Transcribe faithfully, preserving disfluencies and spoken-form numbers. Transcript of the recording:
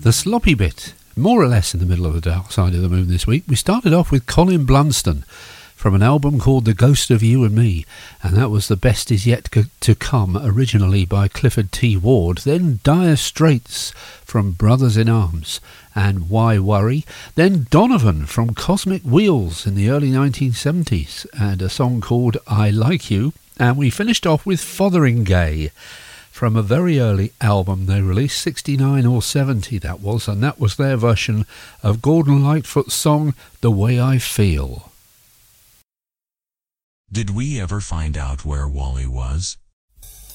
The sloppy bit, more or less in the middle of the dark side of the moon this week. We started off with Colin Blunston from an album called The Ghost of You and Me, and that was The Best Is Yet to Come, originally by Clifford T. Ward. Then Dire Straits from Brothers in Arms and Why Worry. Then Donovan from Cosmic Wheels in the early nineteen seventies and a song called I Like You. And we finished off with Fotheringay from a very early album they released, sixty-nine or seventy that was, and that was their version of Gordon Lightfoot's song The Way I Feel. Did we ever find out where Wally was?